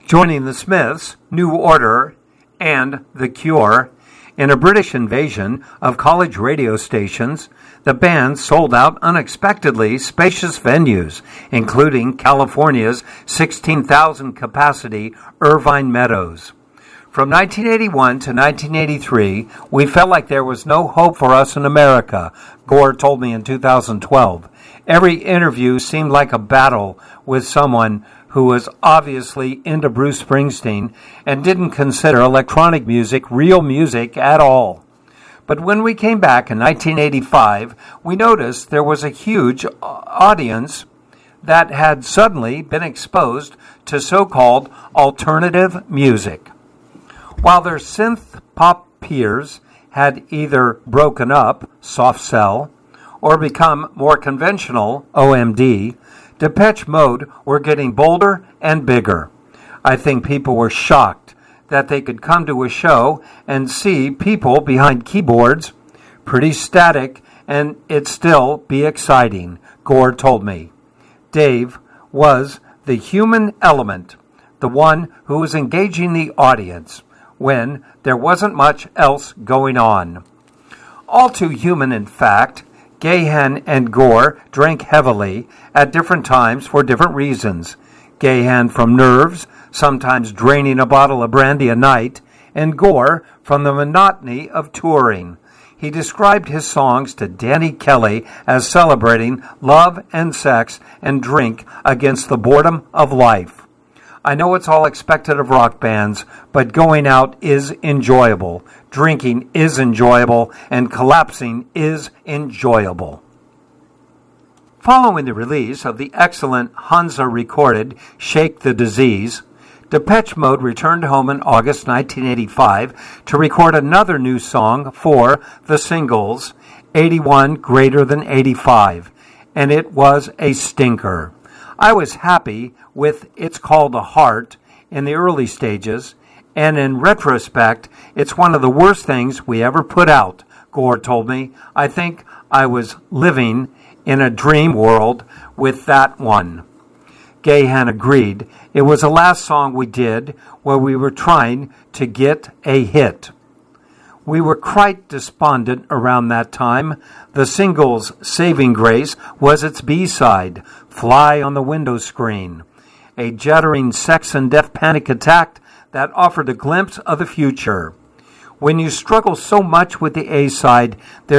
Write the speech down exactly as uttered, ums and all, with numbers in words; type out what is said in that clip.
joining the Smiths, New Order, and The Cure. In a British invasion of college radio stations, the band sold out unexpectedly spacious venues, including California's sixteen thousand capacity Irvine Meadows. From nineteen eighty-one to nineteen eighty-three, we felt like there was no hope for us in America, Gore told me in two thousand twelve. Every interview seemed like a battle with someone who was obviously into Bruce Springsteen and didn't consider electronic music real music at all. But when we came back in nineteen eighty-five, we noticed there was a huge audience that had suddenly been exposed to so-called alternative music. While their synth pop peers had either broken up, soft cell, or become more conventional, O M D, Depeche Mode were getting bolder and bigger. I think people were shocked that they could come to a show and see people behind keyboards, pretty static, and it still be exciting, Gore told me. Dave was the human element, the one who was engaging the audience when there wasn't much else going on. All too human, in fact. Gahan and Gore drank heavily at different times for different reasons. Gahan from nerves, sometimes draining a bottle of brandy a night, and Gore from the monotony of touring. He described his songs to Danny Kelly as celebrating love and sex and drink against the boredom of life. I know it's all expected of rock bands, but going out is enjoyable, drinking is enjoyable, and collapsing is enjoyable. Following the release of the excellent Hansa-recorded Shake the Disease, Depeche Mode returned home in August nineteen eighty-five to record another new song for the singles, eighty-one Greater Than eighty-five, and it was a stinker. I was happy with It's Called a Heart in the early stages, and in retrospect, it's one of the worst things we ever put out, Gore told me. I think I was living in a dream world with that one. Gahan agreed. It was the last song we did where we were trying to get a hit. We were quite despondent around that time. The single's Saving Grace was its B-side, Fly on the Window Screen, a juddering sex and death panic attack that offered a glimpse of the future. When you struggle so much with the A-side, there